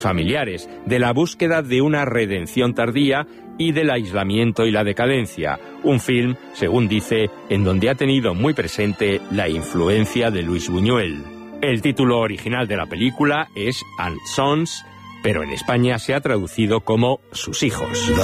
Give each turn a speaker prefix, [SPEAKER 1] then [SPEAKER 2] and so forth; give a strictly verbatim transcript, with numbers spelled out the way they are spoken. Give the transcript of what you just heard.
[SPEAKER 1] familiares, de la búsqueda de una redención tardía y del aislamiento y la decadencia. Un film, según dice, en donde ha tenido muy presente la influencia de Luis Buñuel. El título original de la película es And Sons, pero en España se ha traducido como Sus hijos.